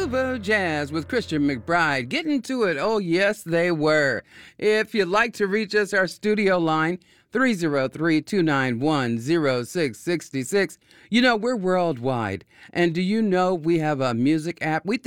Nouveau Jazz with Christian McBride. Getting to it. Oh, yes, they were. If you'd like to reach us, our studio line, 303-291-0666. You know, we're worldwide. And do you know we have a music app? We